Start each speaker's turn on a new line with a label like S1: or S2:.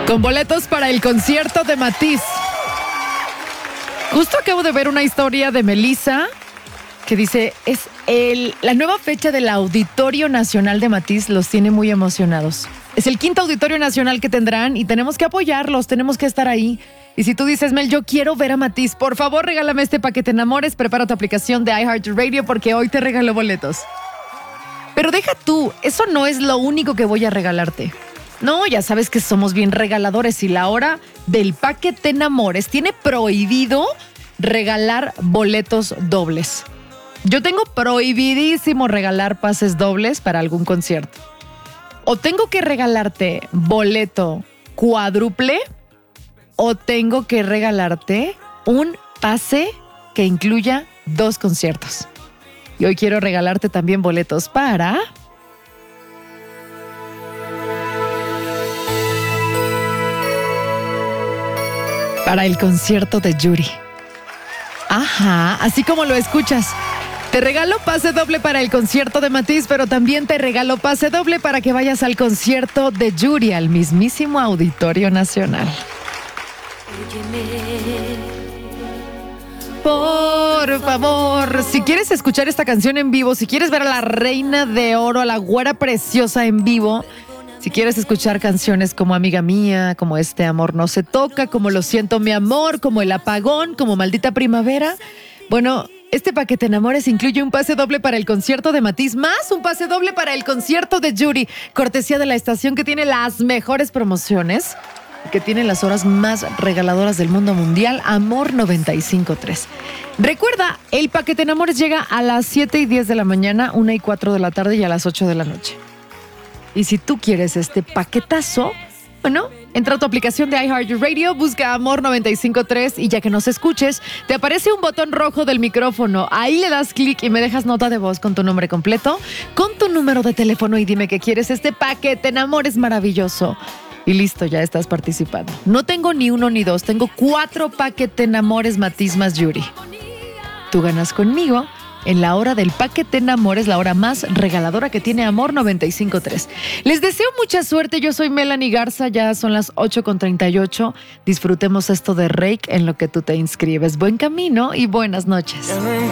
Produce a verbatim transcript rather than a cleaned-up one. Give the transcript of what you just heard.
S1: Con boletos para el concierto de Matiz. Justo acabo de ver una historia de Melissa que dice, es el, la nueva fecha del Auditorio Nacional de Matiz los tiene muy emocionados. Es el quinto Auditorio Nacional que tendrán y tenemos que apoyarlos, tenemos que estar ahí. Y si tú dices, Mel, yo quiero ver a Matiz, por favor regálame este paquete enamores, prepara tu aplicación de iHeartRadio porque hoy te regalo boletos. Pero deja tú, eso no es lo único que voy a regalarte. No, ya sabes que somos bien regaladores y la hora del paquete enamores tiene prohibido regalar boletos dobles. Yo tengo prohibidísimo regalar pases dobles para algún concierto. O tengo que regalarte boleto cuádruple o tengo que regalarte un pase que incluya dos conciertos. Y hoy quiero regalarte también boletos para... para el concierto de Yuri. Ajá, así como lo escuchas. Te regalo pase doble para el concierto de Matiz, pero también te regalo pase doble para que vayas al concierto de Yuri, al mismísimo Auditorio Nacional. Por favor, si quieres escuchar esta canción en vivo, si quieres ver a la Reina de Oro, a la Güera Preciosa en vivo, si quieres escuchar canciones como Amiga Mía, como Este Amor No Se Toca, como Lo Siento Mi Amor, como El Apagón, como Maldita Primavera, bueno, este paquete enamores incluye un pase doble para el concierto de Matiz, más un pase doble para el concierto de Yuri, cortesía de la estación que tiene las mejores promociones, que tiene las horas más regaladoras del mundo mundial, Amor noventa y cinco punto tres. Recuerda, el paquete enamores llega a las siete y diez de la mañana, una y cuatro de la tarde y a las ocho de la noche. Y si tú quieres este paquetazo, bueno, entra a tu aplicación de iHeartRadio, busca Amor noventa y cinco punto tres y ya que nos escuches, te aparece un botón rojo del micrófono. Ahí le das clic y me dejas nota de voz con tu nombre completo, con tu número de teléfono y dime que quieres este paquete enamores maravilloso. Y listo, ya estás participando. No tengo ni uno ni dos, tengo cuatro paquete enamores Matiz más Yuri. Tú ganas conmigo en la hora del paquete enamores, la hora más regaladora que tiene Amor noventa y cinco punto tres. Les deseo mucha suerte, yo soy Melanie Garza, ya son las ocho con treinta y ocho. Disfrutemos esto de Rake en lo que tú te inscribes. Buen camino y buenas noches.